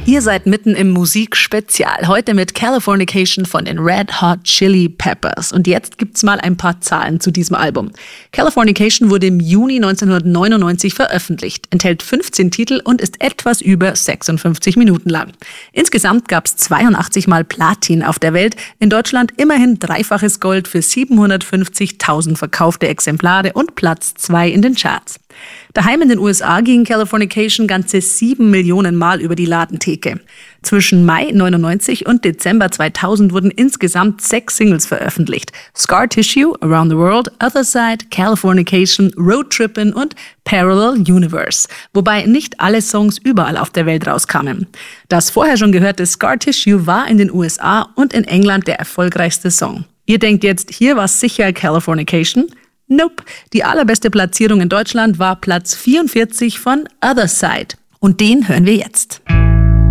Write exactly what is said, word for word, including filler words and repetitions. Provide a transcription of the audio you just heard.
Ihr seid mitten im Musikspezial. Heute mit Californication von den Red Hot Chili Peppers. Und jetzt gibt's mal ein paar Zahlen zu diesem Album. Californication wurde im Juni neunzehnhundertneunundneunzig veröffentlicht, enthält fünfzehn Titel und ist etwas über sechsundfünfzig Minuten lang. Insgesamt gab's zweiundachtzig Mal Platin auf der Welt. In Deutschland immerhin dreifaches Gold für siebenhundertfünfzigtausend verkaufte Exemplare und Platz zwei in den Charts. Daheim in den U S A ging Californication ganze sieben Millionen Mal über die Ladentheke. Zwischen Mai neunundneunzig und Dezember zweitausend wurden insgesamt sechs Singles veröffentlicht. Scar Tissue, Around the World, Other Side, Californication, Road Trippin' und Parallel Universe. Wobei nicht alle Songs überall auf der Welt rauskamen. Das vorher schon gehörte Scar Tissue war in den U S A und in England der erfolgreichste Song. Ihr denkt jetzt, hier war sicher Californication? Nope. Die allerbeste Platzierung in Deutschland war Platz vierundvierzig von Other Side. Und den hören wir jetzt.